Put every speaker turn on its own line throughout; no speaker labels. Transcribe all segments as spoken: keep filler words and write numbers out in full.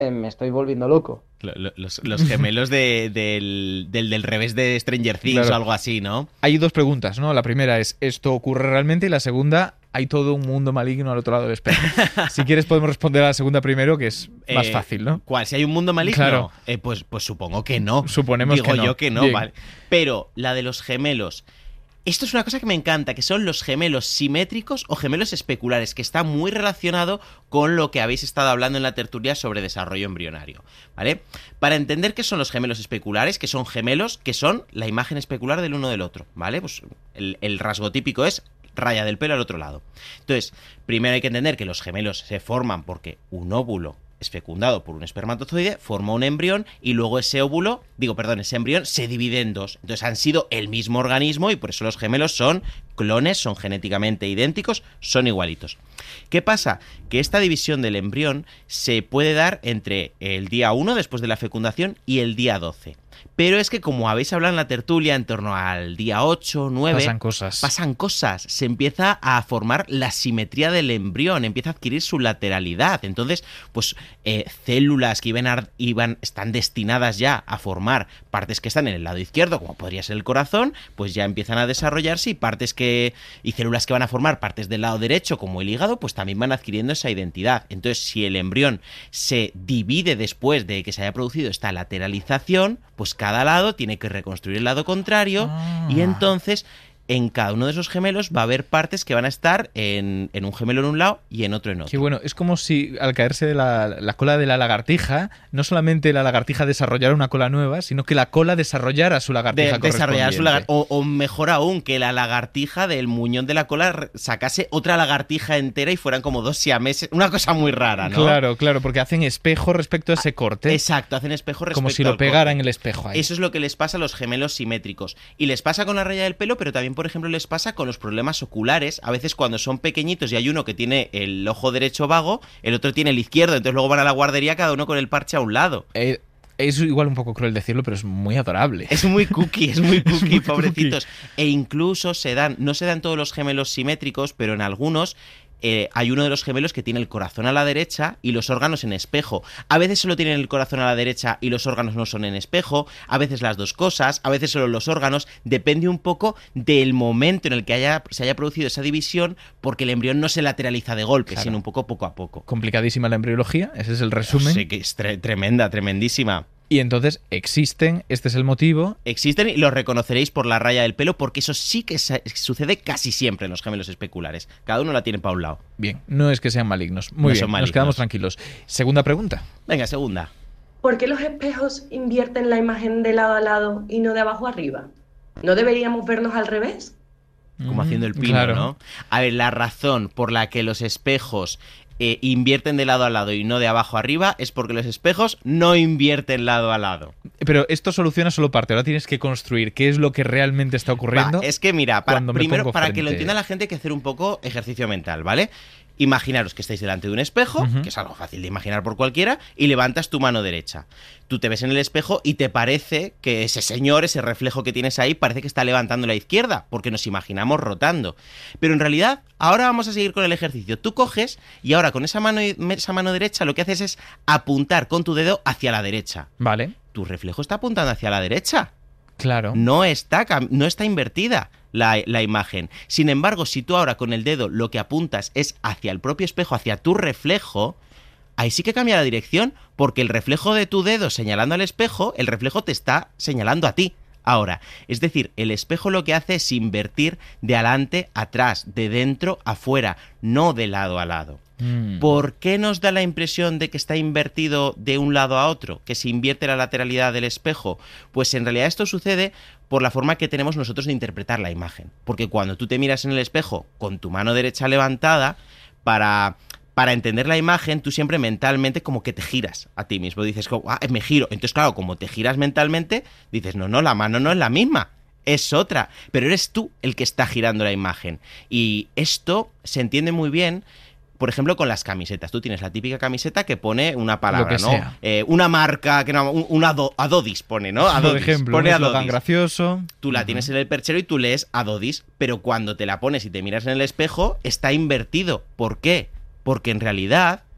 Eh, me estoy volviendo loco.
Lo- lo- Los, los gemelos de- del, del, del revés de Stranger Things
Claro.
o algo así, ¿no?
Hay dos preguntas, ¿no? La primera es, ¿esto ocurre realmente? Y la segunda, hay todo un mundo maligno al otro lado del espejo. Si quieres podemos responder a la segunda primero, que es más
Eh,
fácil, ¿no?
¿Cuál? ¿Si hay un mundo maligno?
Claro.
Eh, pues, pues supongo que no.
Suponemos
Digo
que no.
yo que no,
Bien.
vale. Pero la de los gemelos. Esto es una cosa que me encanta, que son los gemelos simétricos o gemelos especulares, que está muy relacionado con lo que habéis estado hablando en la tertulia sobre desarrollo embrionario, ¿vale? Para entender qué son los gemelos especulares, que son gemelos que son la imagen especular del uno del otro, ¿vale? Pues el, el rasgo típico es raya del pelo al otro lado. Entonces, primero hay que entender que los gemelos se forman porque un óvulo es fecundado por un espermatozoide, forma un embrión y luego ese óvulo, digo, perdón, ese embrión se divide en dos. Entonces han sido el mismo organismo y por eso los gemelos son clones, son genéticamente idénticos, son igualitos. ¿Qué pasa? Que esta división del embrión se puede dar entre el día uno después de la fecundación y el día doce. Pero es que como habéis hablado en la tertulia, en torno al día ocho, nueve...
Pasan cosas.
Pasan cosas. Se empieza a formar la simetría del embrión, empieza a adquirir su lateralidad. Entonces, pues eh, células que iban, a, iban están destinadas ya a formar partes que están en el lado izquierdo, como podría ser el corazón, pues ya empiezan a desarrollarse y partes que y células que van a formar partes del lado derecho, como el hígado, pues también van adquiriendo esa identidad. Entonces, si el embrión se divide después de que se haya producido esta lateralización, pues cada lado tiene que reconstruir el lado contrario
Ah.
y entonces en cada uno de esos gemelos va a haber partes que van a estar en, en un gemelo en un lado y en otro en otro.
Qué bueno, es como si al caerse de la, la cola de la lagartija, no solamente la lagartija desarrollara una cola nueva, sino que la cola desarrollara su lagartija
De, desarrollar su lagar-
correspondiente.
o, o mejor aún, que la lagartija del muñón de la cola re- sacase otra lagartija entera y fueran como dos siameses. Una cosa muy rara, ¿no?
Claro, claro, porque hacen espejo respecto a ese corte.
Exacto, hacen espejo respecto
como si lo
al
pegara
corte.
en el espejo ahí.
Eso es lo que les pasa a los gemelos simétricos. Y les pasa con la raya del pelo, pero también, por ejemplo, les pasa con los problemas oculares. A veces cuando son pequeñitos y hay uno que tiene el ojo derecho vago, el otro tiene el izquierdo, entonces luego van a la guardería cada uno con el parche a un lado.
Eh, es igual un poco cruel decirlo, pero es muy adorable.
Es muy cookie, es muy cookie,
muy
pobrecitos. E incluso se dan, no se dan todos los gemelos simétricos, pero en algunos eh, hay uno de los gemelos que tiene el corazón a la derecha y los órganos en espejo. A veces solo tienen el corazón a la derecha y los órganos no son en espejo, a veces las dos cosas, a veces solo los órganos. Depende un poco del momento en el que haya, se haya producido esa división, porque el embrión no se lateraliza de golpe,
Claro.
sino un poco poco a poco.
Complicadísima la embriología, ese es el resumen.
Sí, que es tre- tremenda, tremendísima.
Y entonces existen, este es el motivo.
Existen y los reconoceréis por la raya del pelo, porque eso sí que sa- sucede casi siempre en los gemelos especulares. Cada uno la tiene para un lado.
Bien, no es que sean malignos. Muy
No
bien,
son
nos
malignos.
quedamos tranquilos. Segunda pregunta.
Venga, segunda.
¿Por qué los espejos invierten la imagen de lado a lado y no de abajo a arriba? ¿No deberíamos vernos al revés?
Como
Mm,
haciendo el pino,
claro.
¿no? A ver, la razón por la que los espejos eh, invierten de lado a lado y no de abajo a arriba es porque los espejos no invierten lado a lado.
Pero esto soluciona solo parte. Ahora tienes que construir qué es lo que realmente está ocurriendo.
Va, es que mira, para,
cuando me
primero,
pongo
para que lo
frente-
entienda la gente hay que hacer un poco ejercicio mental, ¿vale? Imaginaros que estáis delante de un espejo,
Ujú.
que es algo fácil de imaginar por cualquiera, y levantas tu mano derecha. Tú te ves en el espejo y te parece que ese señor, ese reflejo que tienes ahí, parece que está levantando la izquierda, porque nos imaginamos rotando. Pero en realidad, ahora vamos a seguir con el ejercicio. Tú coges y ahora con esa mano, esa mano derecha lo que haces es apuntar con tu dedo hacia la derecha.
Vale,
Tu reflejo está apuntando hacia la derecha.
claro.
No está, cam- no está invertida la, la imagen. Sin embargo, si tú ahora con el dedo lo que apuntas es hacia el propio espejo, hacia tu reflejo, ahí sí que cambia la dirección, porque el reflejo de tu dedo señalando al espejo, el reflejo te está señalando a ti. Ahora, es decir, el espejo lo que hace es invertir de adelante a atrás, de dentro a fuera, no de lado a lado.
Mm.
¿Por qué nos da la impresión de que está invertido de un lado a otro, que se invierte la lateralidad del espejo? Pues en realidad esto sucede por la forma que tenemos nosotros de interpretar la imagen. Porque cuando tú te miras en el espejo con tu mano derecha levantada, para, para entender la imagen, tú siempre mentalmente como que te giras a ti mismo. Dices, como, ah, me giro. Entonces, claro, como te giras mentalmente, dices, no, no, la mano no es la misma. Es otra, pero eres tú el que está girando la imagen. Y esto se entiende muy bien, por ejemplo, con las camisetas. Tú tienes la típica camiseta que pone una palabra,
Lo que
¿no?
sea.
Eh, una marca, que no, un, un ado- Adodis pone, ¿no?
Por
Adodis,
ejemplo,
pone
un eslogan
Adodis.
gracioso.
Tú la tienes en el perchero y tú lees Adodis, pero cuando te la pones y te miras en el espejo, está invertido. ¿Por qué? Porque en realidad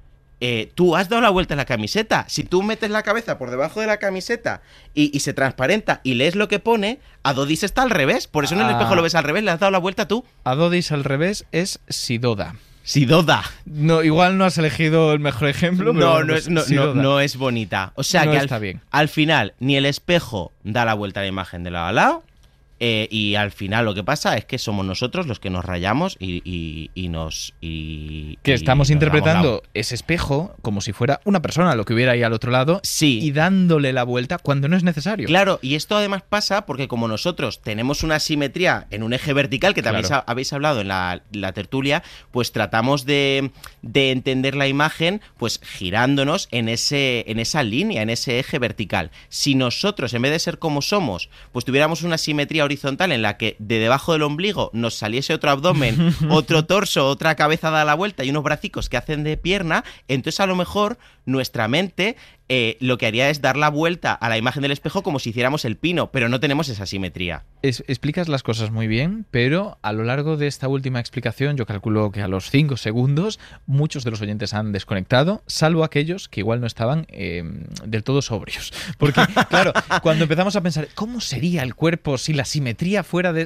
eh, tú has dado la vuelta a la camiseta. Si tú metes la cabeza por debajo de la camiseta y, y se transparenta y lees lo que pone, Adodis está al revés. Por eso en el
Ah.
espejo lo ves al revés, le has dado la vuelta tú.
Adodis al revés es Sidoda.
Sidoda.
No, igual no has elegido el mejor ejemplo, pero
No,
bueno,
no
pues
es, no, no,
Sidoda.
no es bonita. O sea
No
que
está
al,
bien.
al final ni el espejo da la vuelta a la imagen de lado a lado. Eh, y al final lo que pasa es que somos nosotros los que nos rayamos y, y, y nos... Y,
Que
y
estamos
nos damos
interpretando
la-
ese espejo como si fuera una persona, lo que hubiera ahí al otro lado,
Sí.
y dándole la vuelta cuando no es necesario.
Claro, y esto además pasa porque como nosotros tenemos una simetría en un eje vertical, que también
Claro.
ha- habéis hablado en la, la tertulia, pues tratamos de, de entender la imagen pues girándonos en, ese, en esa línea, en ese eje vertical. Si nosotros, en vez de ser como somos, pues tuviéramos una simetría horizontal en la que de debajo del ombligo nos saliese otro abdomen, otro torso, otra cabeza da la vuelta y unos bracicos que hacen de pierna, entonces a lo mejor nuestra mente eh, lo que haría es dar la vuelta a la imagen del espejo como si hiciéramos el pino, pero no tenemos esa simetría.
Es- explicas las cosas muy bien, pero a lo largo de esta última explicación, yo calculo que a los cinco segundos, muchos de los oyentes han desconectado, salvo aquellos que igual no estaban eh, del todo sobrios. Porque, claro, cuando empezamos a pensar, ¿cómo sería el cuerpo si la simetría fuera de...?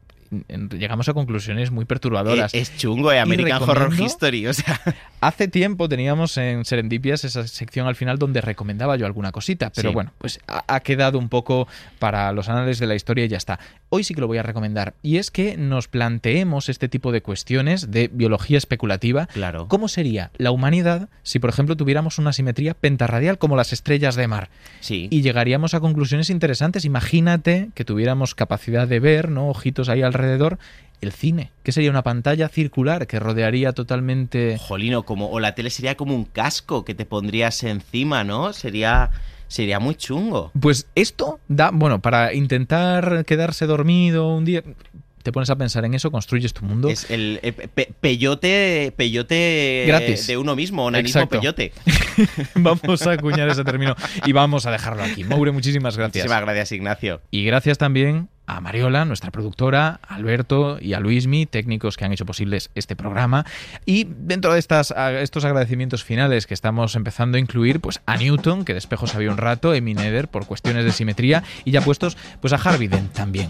En- Llegamos a conclusiones muy perturbadoras.
Eh, es chungo, eh, American Horror
recomiendo-
History, o sea...
Hace tiempo teníamos en Serendipias esa sección al final donde recomendaba yo alguna cosita, pero
Sí.
bueno, pues ha, ha quedado un poco para los anales de la historia y ya está. Hoy sí que lo voy a recomendar, y es que nos planteemos este tipo de cuestiones de biología especulativa.
Claro.
¿Cómo sería la humanidad si, por ejemplo, tuviéramos una simetría pentarradial como las estrellas de mar?
Sí.
Y llegaríamos a conclusiones interesantes. Imagínate que tuviéramos capacidad de ver, ¿no? Ojitos ahí alrededor. El cine, que sería una pantalla circular que rodearía totalmente...
Jolino, como, o la tele sería como un casco que te pondrías encima, ¿no? Sería, sería muy chungo.
Pues esto da, bueno, para intentar quedarse dormido un día, te pones a pensar en eso, construyes tu mundo.
Es el eh, pe- peyote, peyote
Gratis.
de uno mismo, onanismo
Exacto.
peyote.
Vamos a acuñar ese término y vamos a dejarlo aquí. Maure, muchísimas gracias.
Muchísimas gracias, Ignacio.
Y gracias también a Mariola, nuestra productora, a Alberto y a Luismi, técnicos que han hecho posibles este programa. Y dentro de estas, a- estos agradecimientos finales que estamos empezando a incluir, pues a Newton, que de espejos había un rato, Emi Nether por cuestiones de simetría, y ya puestos, pues a Harvey Dent también.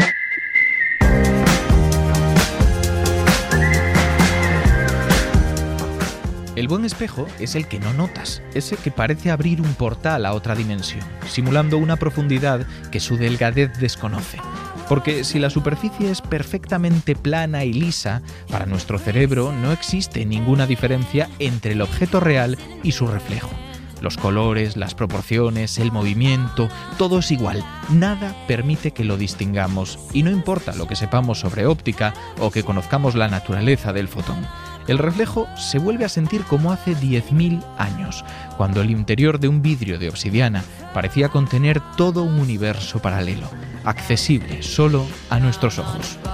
El buen espejo es el que no notas, ese que parece abrir un portal a otra dimensión, simulando una profundidad que su delgadez desconoce. Porque si la superficie es perfectamente plana y lisa, para nuestro cerebro no existe ninguna diferencia entre el objeto real y su reflejo. Los colores, las proporciones, el movimiento, todo es igual. Nada permite que lo distingamos, y no importa lo que sepamos sobre óptica o que conozcamos la naturaleza del fotón. El reflejo se vuelve a sentir como hace diez mil años, cuando el interior de un vidrio de obsidiana parecía contener todo un universo paralelo, accesible solo a nuestros ojos.